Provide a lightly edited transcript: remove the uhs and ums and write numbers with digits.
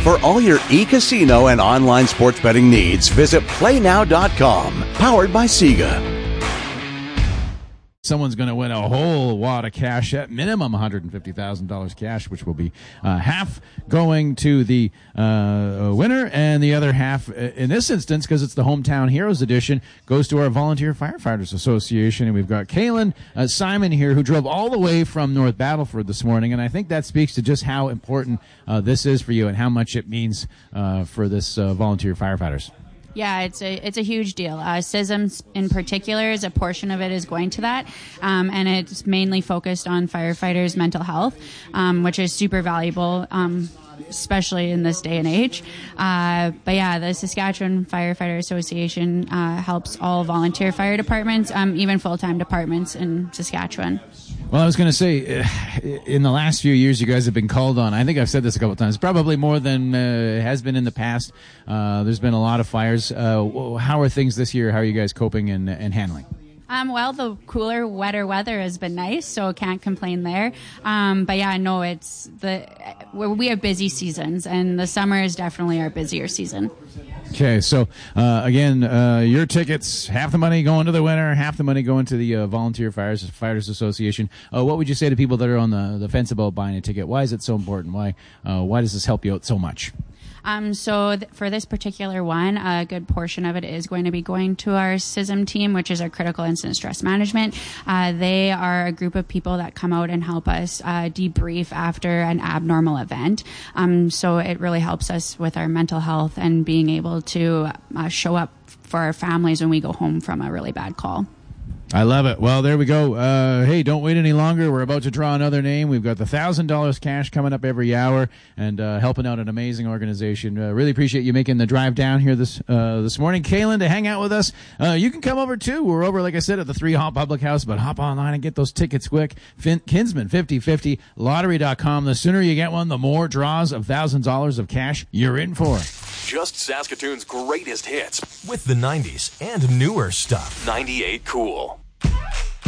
For all your e-casino and online sports betting needs, visit PlayNow.com. Powered by Sega. Someone's going to win a whole wad of cash, at minimum $150,000 cash, which will be half going to the winner, and the other half, in this instance, because it's the Hometown Heroes edition, goes to our Volunteer Firefighters Association. And we've got Kaylin Simon here, who drove all the way from North Battleford this morning, and I think that speaks to just how important this is for you and how much it means for this volunteer firefighters. Yeah, it's a huge deal. CISM in particular, is a portion of it is going to that, and it's mainly focused on firefighters' mental health, which is super valuable, especially in this day and age. But yeah, the Saskatchewan Firefighter Association helps all volunteer fire departments, even full-time departments in Saskatchewan. Well, I was going to say, in the last few years, you guys have been called on. I think I've said this a couple of times, probably more than has been in the past. There's been a lot of fires. How are things this year? How are you guys coping and handling? Well, the cooler, wetter weather has been nice, so can't complain there. But yeah, no, we have busy seasons, and the summer is definitely our busier season. Okay, so again, your tickets, half the money going to the winner, half the money going to the Volunteer Fighters Association. What would you say to people that are on the fence about buying a ticket? Why is it so important? Why does this help you out so much? For this particular one, a good portion of it is going to be going to our CISM team, which is our Critical Incident Stress Management. They are a group of people that come out and help us debrief after an abnormal event. So it really helps us with our mental health and being able to show up for our families when we go home from a really bad call. I love it. Well, there we go. Hey, don't wait any longer. We're about to draw another name. We've got the $1,000 cash coming up every hour, and helping out an amazing organization. Really appreciate you making the drive down here this morning, Kaylin, to hang out with us. You can come over too. We're over, like I said, at the 3 Hop Public House, but hop online and get those tickets quick. Kinsman 50/50 lottery.com. The sooner you get one, the more draws of $1,000 of cash you're in for. Just Saskatoon's greatest hits with the 90s and newer stuff. 98 Cool.